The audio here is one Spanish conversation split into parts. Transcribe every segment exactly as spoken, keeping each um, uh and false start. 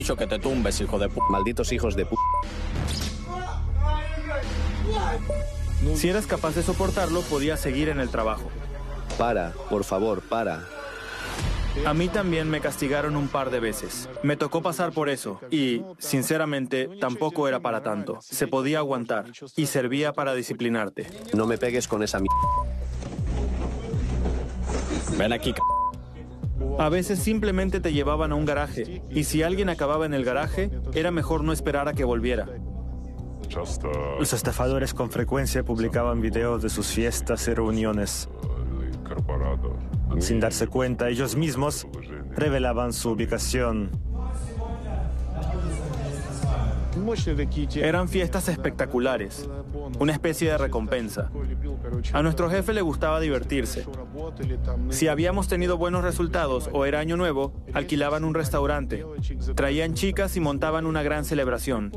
dicho que te tumbes, hijo de p***. Malditos hijos de p***. Si eras capaz de soportarlo, podías seguir en el trabajo. Para, por favor, para. A mí también me castigaron un par de veces. Me tocó pasar por eso y, sinceramente, tampoco era para tanto. Se podía aguantar y servía para disciplinarte. No me pegues con esa mierda. Ven aquí, c***. A veces simplemente te llevaban a un garaje y si alguien acababa en el garaje, era mejor no esperar a que volviera. Los estafadores con frecuencia publicaban videos de sus fiestas y reuniones. Sin darse cuenta, ellos mismos revelaban su ubicación. Eran fiestas espectaculares, una especie de recompensa. A nuestro jefe le gustaba divertirse. Si habíamos tenido buenos resultados o era año nuevo, alquilaban un restaurante, traían chicas y montaban una gran celebración.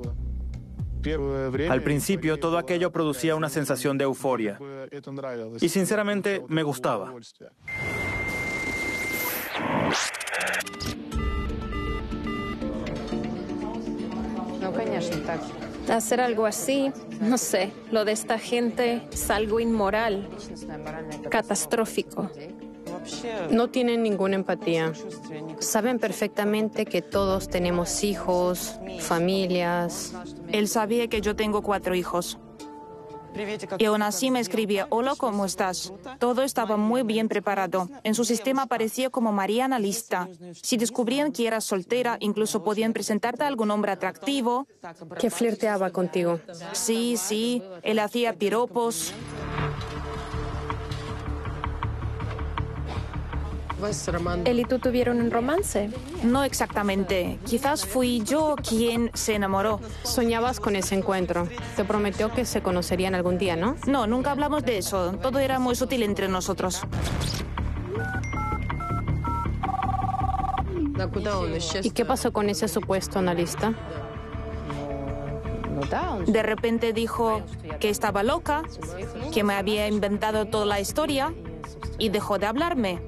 Al principio, todo aquello producía una sensación de euforia. Y sinceramente, me gustaba. Hacer algo así, no sé, lo de esta gente es algo inmoral, catastrófico. No tienen ninguna empatía. Saben perfectamente que todos tenemos hijos, familias. Él sabía que yo tengo cuatro hijos. Y aún así me escribía, hola, ¿cómo estás? Todo estaba muy bien preparado. En su sistema aparecía como Mariana lista. Si descubrían que eras soltera, incluso podían presentarte a algún hombre atractivo. Que flirteaba contigo. Sí, sí, él hacía piropos. ¿Él y tú tuvieron un romance? No exactamente. Quizás fui yo quien se enamoró. Soñabas con ese encuentro. Te prometió que se conocerían algún día, ¿no? No, nunca hablamos de eso. Todo era muy sutil entre nosotros. ¿Y qué pasó con ese supuesto analista? De repente dijo que estaba loca, que me había inventado toda la historia y dejó de hablarme.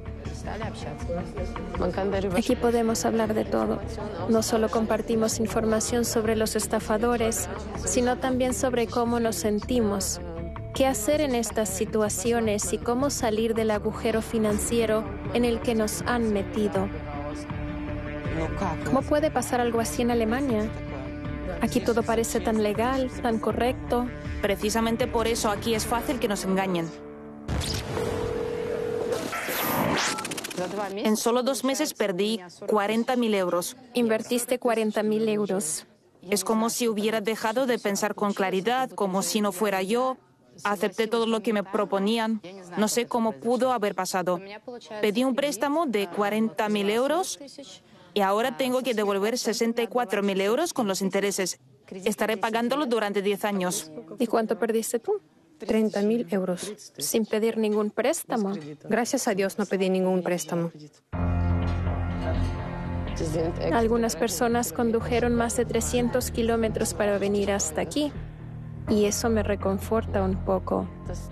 Aquí podemos hablar de todo. No solo compartimos información sobre los estafadores, sino también sobre cómo nos sentimos, qué hacer en estas situaciones y cómo salir del agujero financiero en el que nos han metido. ¿Cómo puede pasar algo así en Alemania? Aquí todo parece tan legal, tan correcto. Precisamente por eso aquí es fácil que nos engañen. En solo dos meses perdí cuarenta mil euros. Invertiste cuarenta mil euros. Es como si hubiera dejado de pensar con claridad, como si no fuera yo. Acepté todo lo que me proponían. No sé cómo pudo haber pasado. Pedí un préstamo de cuarenta mil euros y ahora tengo que devolver sesenta y cuatro mil euros con los intereses. Estaré pagándolo durante diez años. ¿Y cuánto perdiste tú? treinta mil euros. Sin pedir ningún préstamo. Gracias a Dios no pedí ningún préstamo. Algunas personas condujeron más de trescientos kilómetros para venir hasta aquí. Y eso me reconforta un poco.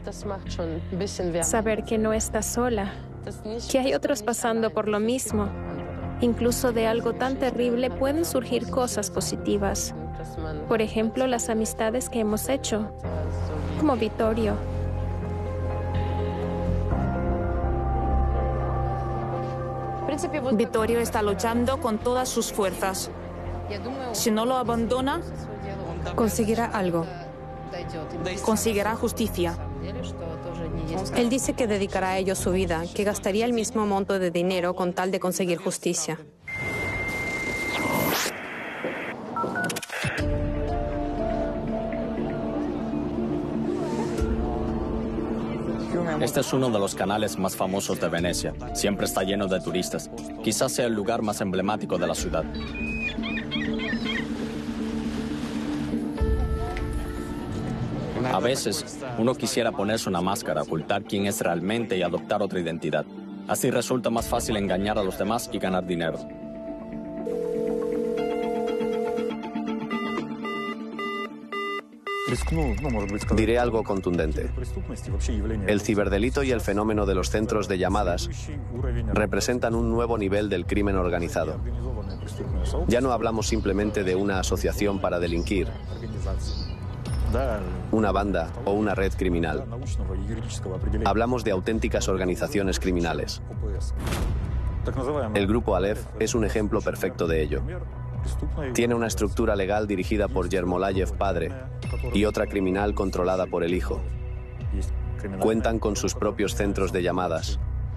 Saber que no estás sola. Que hay otros pasando por lo mismo. Incluso de algo tan terrible pueden surgir cosas positivas. Por ejemplo, las amistades que hemos hecho. Como Vittorio. Vittorio está luchando con todas sus fuerzas. Si no lo abandona, conseguirá algo. Conseguirá justicia. Él dice que dedicará a ello su vida, que gastaría el mismo monto de dinero con tal de conseguir justicia. Este es uno de los canales más famosos de Venecia. Siempre está lleno de turistas. Quizás sea el lugar más emblemático de la ciudad. A veces, uno quisiera ponerse una máscara, ocultar quién es realmente y adoptar otra identidad. Así resulta más fácil engañar a los demás y ganar dinero. Diré algo contundente. El ciberdelito y el fenómeno de los centros de llamadas representan un nuevo nivel del crimen organizado. Ya no hablamos simplemente de una asociación para delinquir, una banda o una red criminal. Hablamos de auténticas organizaciones criminales. El grupo Aleph es un ejemplo perfecto de ello. Tiene una estructura legal dirigida por Yermolayev padre y otra criminal controlada por el hijo. Cuentan con sus propios centros de llamadas,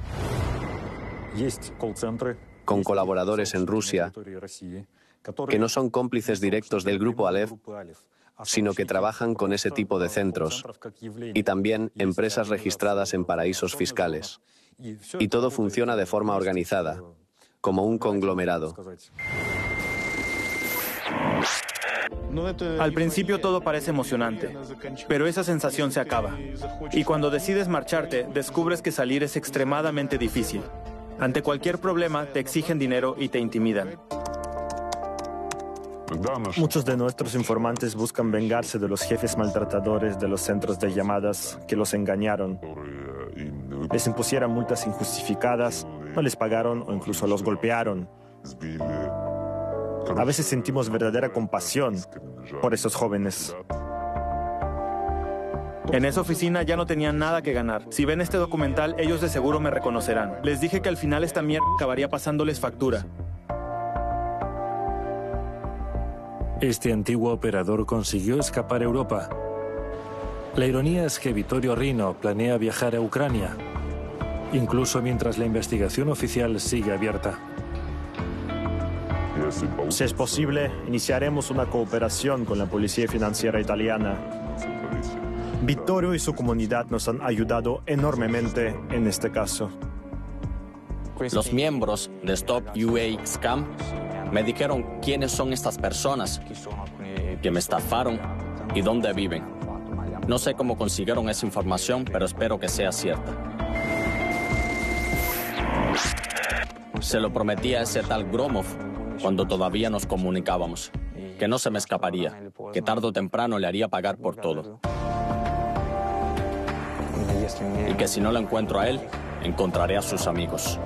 con colaboradores en Rusia que no son cómplices directos del grupo Aleph, sino que trabajan con ese tipo de centros, y también empresas registradas en paraísos fiscales. Y todo funciona de forma organizada, como un conglomerado. Al principio todo parece emocionante, pero esa sensación se acaba. Y cuando decides marcharte, descubres que salir es extremadamente difícil. Ante cualquier problema, te exigen dinero y te intimidan. Muchos de nuestros informantes buscan vengarse de los jefes maltratadores de los centros de llamadas que los engañaron. Les impusieron multas injustificadas, no les pagaron o incluso los golpearon. A veces sentimos verdadera compasión por esos jóvenes. En esa oficina ya no tenían nada que ganar. Si ven este documental, ellos de seguro me reconocerán. Les dije que al final esta mierda acabaría pasándoles factura. Este antiguo operador consiguió escapar a Europa. La ironía es que Vittorio Rino planea viajar a Ucrania, incluso mientras la investigación oficial sigue abierta. Si es posible, iniciaremos una cooperación con la policía financiera italiana. Vittorio y su comunidad nos han ayudado enormemente en este caso. Los miembros de Stop U A Scam me dijeron quiénes son estas personas que me estafaron y dónde viven. No sé cómo consiguieron esa información, pero espero que sea cierta. Se lo prometí a ese tal Gromov cuando todavía nos comunicábamos, que no se me escaparía, que tarde o temprano le haría pagar por todo. Y que si no lo encuentro a él, encontraré a sus amigos.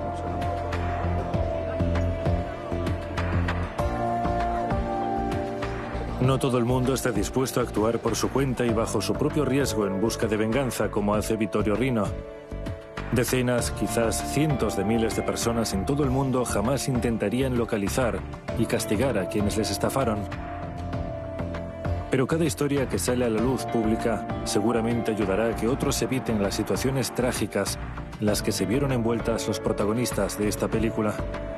No todo el mundo está dispuesto a actuar por su cuenta y bajo su propio riesgo en busca de venganza, como hace Vittorio Rino. Decenas, quizás cientos de miles de personas en todo el mundo jamás intentarían localizar y castigar a quienes les estafaron. Pero cada historia que sale a la luz pública seguramente ayudará a que otros eviten las situaciones trágicas en las que se vieron envueltas los protagonistas de esta película.